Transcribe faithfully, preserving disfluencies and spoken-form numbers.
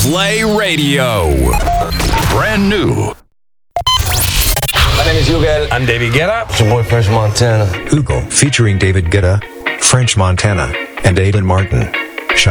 Play Radio. Brand new. My name is Hugo. I'm David Guetta. It's your boy French Montana. Hugo featuring David Guetta, French Montana, and Aiden Martin.